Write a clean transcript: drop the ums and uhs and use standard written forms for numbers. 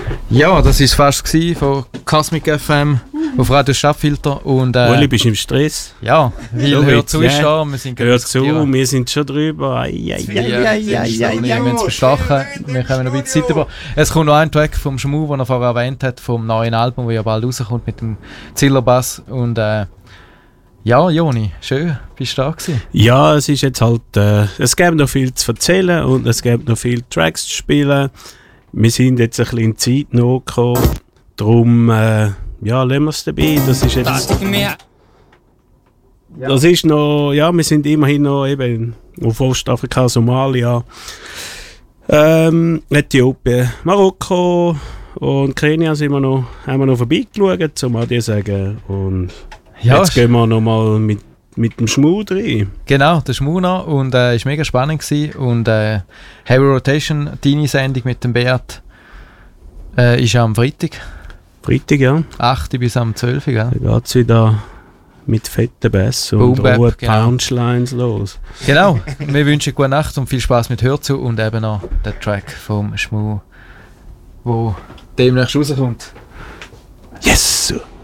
Ja, das war es fast von Cosmic FM auf Radio Stadtfilter. Und, Uli, bist du im Stress? Ja, weil So hört zu, ist da. Hört zu, wir sind schon drüber. Wir müssen es bestachen. Wir kommen noch ein bisschen Zeit über. Es kommt noch ein Track vom Schmu, den er vorher erwähnt hat, vom neuen Album, das ja bald rauskommt mit dem Zillerbass. Und ja, Joni, schön, bist du da gewesen? Ja, es ist jetzt halt, es gibt noch viel zu erzählen und es gibt noch viele Tracks zu spielen. Wir sind jetzt ein bisschen in Zeit noch gekommen, darum, ja, lassen wir es dabei. Das ist jetzt... Das ist noch, ja, wir sind immerhin noch eben auf Ostafrika, Somalia, Äthiopien, Marokko und Kenia haben wir noch vorbeigeschaut, um dir zu sagen. Und ja, jetzt gehen wir noch mal mit dem Schmu rein. Genau, der Schmu noch und war mega spannend gewesen. Und Heavy Rotation, deine Sendung mit dem Beat, ist am Freitag. Freitag, ja. 8 bis am 12, gell? Da geht es wieder mit fetten Bass und rohen Punchlines los. Genau, wir wünschen gute Nacht und viel Spaß mit Hörzu und eben noch den Track vom Schmu, der demnächst rauskommt. Yes!